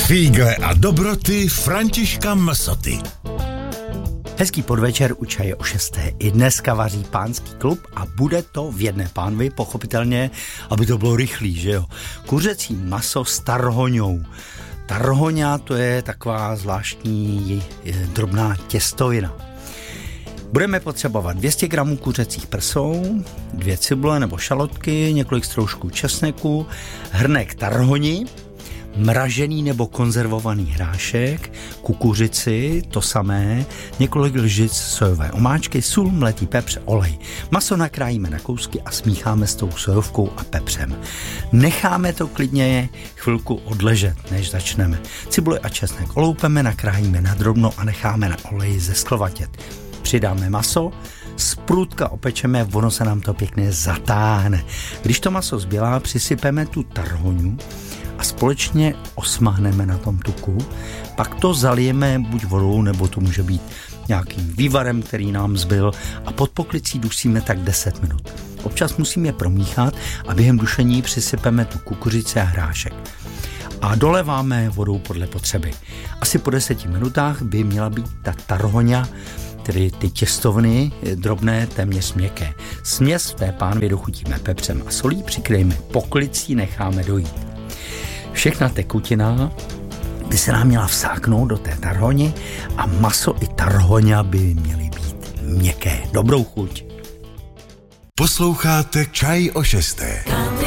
Fígle a dobroty Františka Msoty. Hezký podvečer u Čaje o 6. I dneska vaří Pánský klub a bude to v jedné pánvi, pochopitelně, aby to bylo rychlý, že jo. Kuřecí maso s tarhoňou. Tarhoňa to je taková zvláštní drobná těstovina. Budeme potřebovat 200 gramů kuřecích prsou, 2 cibule nebo šalotky, několik stroužků česneku, hrnek tarhoni, mražený nebo konzervovaný hrášek, kukuřici, to samé, několik lžic sojové omáčky, sůl, mletý pepř, olej. Maso nakrájíme na kousky a smícháme s tou sojovkou a pepřem. Necháme to klidně chvilku odležet, než začneme. Cibuli a česnek oloupeme, nakrájíme na drobno a necháme na oleji zesklovatět. Přidáme maso, zprůdka opečeme, ono se nám to pěkně zatáhne. Když to maso zbělá, přisypeme tu tarhoňu a společně osmahneme na tom tuku, pak to zalijeme buď vodou, nebo to může být nějakým vývarem, který nám zbyl a pod poklicí dusíme tak 10 minut. Občas musíme promíchat a během dušení přisypeme tu kukuřici a hrášek. A doleváme vodou podle potřeby. Asi po 10 minutách by měla být ta tarhoňa, tedy ty těstoviny drobné, téměř měkké. Směs v té pánvě dochutíme pepřem a solí, přikryjeme poklicí, necháme dojít. Všechna tekutina by se nám měla vsáknout do té tarhoni a maso i tarhoňa by měly být měkké. Dobrou chuť. Posloucháte Čaj o 6.